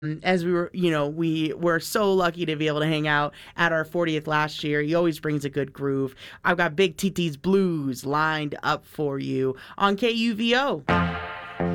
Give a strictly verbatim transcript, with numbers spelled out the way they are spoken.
as we were, you know, we were so lucky to be able to hang out at our fortieth last year. He always brings a good groove. I've got Big T T's Blues lined up for you on K U V O.